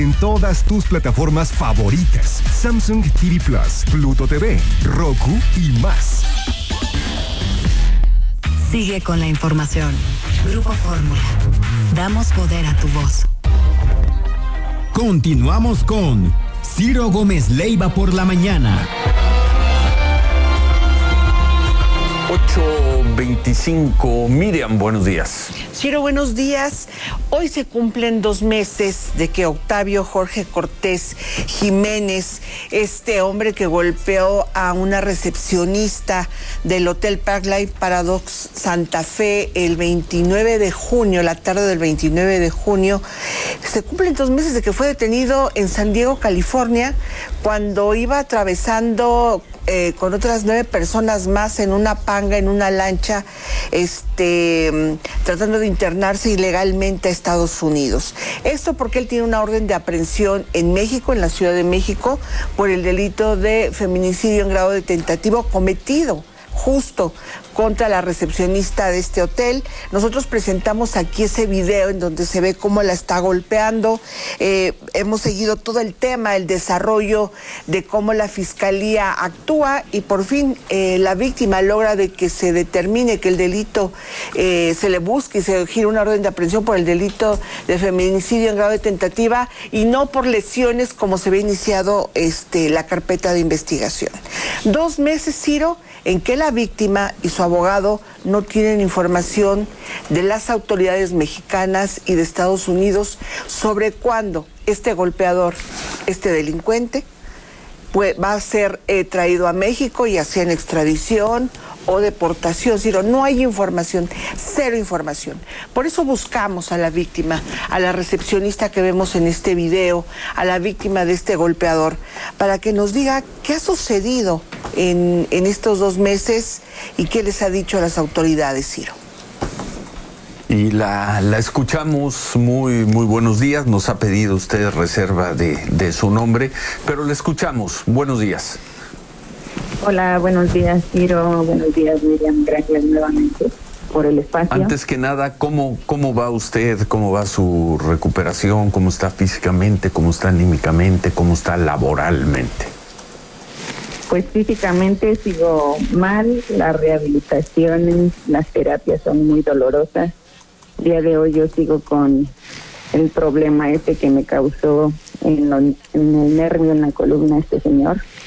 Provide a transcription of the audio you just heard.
En todas tus plataformas favoritas: Samsung TV Plus, Pluto TV, Roku y más. Sigue con la información. Grupo Fórmula. Damos poder a tu voz. Continuamos con Ciro Gómez Leiva por la mañana. 8:25. Miriam, buenos días. Ciro, buenos días. Hoy se cumplen 2 meses de que Octavio Jorge Cortés Jiménez, este hombre que golpeó a una recepcionista del Hotel Park Life Paradox Santa Fe el 29 de junio, la tarde del 29 de junio, se cumplen 2 meses de que fue detenido en San Diego, California, cuando iba atravesando con otras 9 personas más en una panga, en una lancha, tratando de internarse ilegalmente a Estados Unidos. Esto porque él tiene una orden de aprehensión en México, en la Ciudad de México, por el delito de feminicidio en grado de tentativo cometido justo contra la recepcionista de este hotel. Nosotros presentamos aquí ese video en donde se ve cómo la está golpeando. Hemos seguido todo el tema, el desarrollo de cómo la fiscalía actúa y por fin la víctima logra de que se determine que el delito se le busque y se gire una orden de aprehensión por el delito de feminicidio en grado de tentativa y no por lesiones como se había iniciado la carpeta de investigación. 2 meses, Ciro, en que la víctima y su abogado no tienen información de las autoridades mexicanas y de Estados Unidos sobre cuándo este golpeador, este delincuente, va a ser traído a México, ya sea en extradición o deportación. Ciro, no hay información, cero información. Por eso buscamos a la víctima, a la recepcionista que vemos en este video, a la víctima de este golpeador, para que nos diga qué ha sucedido en estos 2 meses y qué les ha dicho a las autoridades, Ciro. Y la escuchamos. Muy buenos días. Nos ha pedido usted reserva de su nombre, pero la escuchamos. Buenos días. Hola, buenos días, Ciro. Buenos días, Miriam. Gracias nuevamente por el espacio. Antes que nada, ¿cómo va usted? ¿Cómo va su recuperación? ¿Cómo está físicamente? ¿Cómo está anímicamente? ¿Cómo está laboralmente? Pues físicamente sigo mal. Las rehabilitaciones, las terapias son muy dolorosas. El día de hoy yo sigo con el problema que me causó en el nervio, en la columna, este señor.